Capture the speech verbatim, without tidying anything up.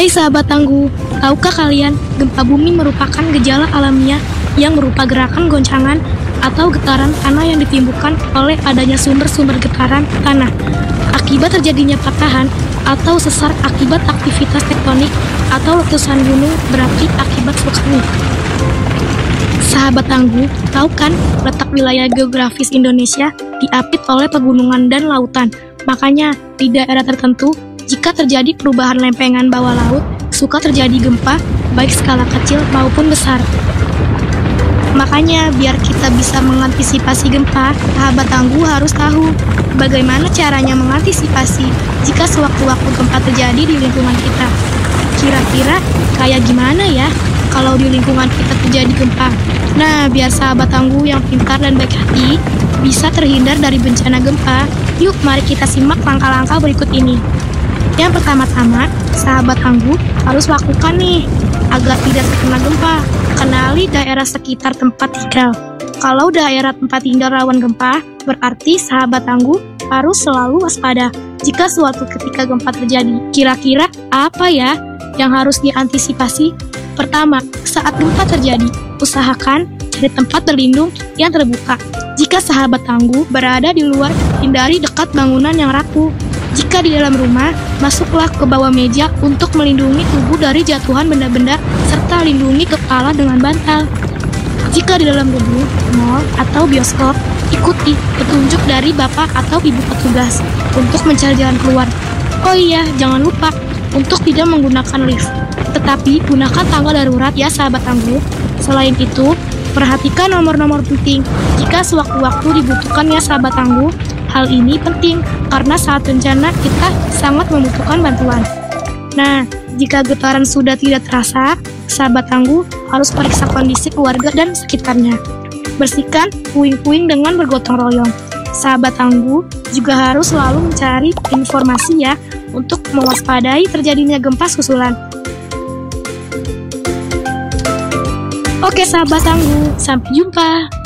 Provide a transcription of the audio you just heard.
Hai sahabat tangguh, tahukah kalian gempa bumi merupakan gejala alamiah yang berupa gerakan goncangan atau getaran tanah yang ditimbulkan oleh adanya sumber-sumber getaran tanah akibat terjadinya patahan atau sesar akibat aktivitas tektonik atau letusan gunung berapi akibat vulkanik. Sahabat tangguh, tahu kan letak wilayah geografis Indonesia diapit oleh pegunungan dan lautan. Makanya di daerah tertentu jika terjadi perubahan lempengan bawah laut, suka terjadi gempa baik skala kecil maupun besar. Makanya biar kita bisa mengantisipasi gempa, sahabat tangguh harus tahu bagaimana caranya mengantisipasi jika sewaktu-waktu gempa terjadi di lingkungan kita. Kira-kira kayak gimana ya kalau di lingkungan kita terjadi gempa? Nah, biar sahabat tangguh yang pintar dan baik hati bisa terhindar dari bencana gempa, yuk mari kita simak langkah-langkah berikut ini. Yang pertama-tama, sahabat tangguh harus lakukan nih agar tidak terkena gempa. Kenali daerah sekitar tempat tinggal. Kalau daerah tempat tinggal rawan gempa, berarti sahabat tangguh harus selalu waspada jika suatu ketika gempa terjadi. Kira-kira apa ya yang harus diantisipasi? Pertama, saat gempa terjadi, usahakan cari tempat berlindung yang terbuka. Jika sahabat tangguh berada di luar, hindari dekat bangunan yang rapuh. Jika di dalam rumah, masuklah ke bawah meja untuk melindungi tubuh dari jatuhan benda-benda serta lindungi kepala dengan bantal. Jika di dalam gedung, mall, atau bioskop, ikuti petunjuk dari bapak atau ibu petugas untuk mencari jalan keluar. Oh iya, jangan lupa untuk tidak menggunakan lift, tetapi gunakan tangga darurat ya sahabat tangguh. Selain itu, perhatikan nomor-nomor penting jika sewaktu-waktu dibutuhkan ya sahabat tangguh. Hal ini penting karena saat bencana kita sangat membutuhkan bantuan. Nah, jika getaran sudah tidak terasa, sahabat tangguh harus periksa kondisi keluarga dan sekitarnya. Bersihkan puing-puing dengan bergotong royong. Sahabat tangguh juga harus selalu mencari informasi ya untuk mewaspadai terjadinya gempa susulan. Oke sahabat tangguh, sampai jumpa.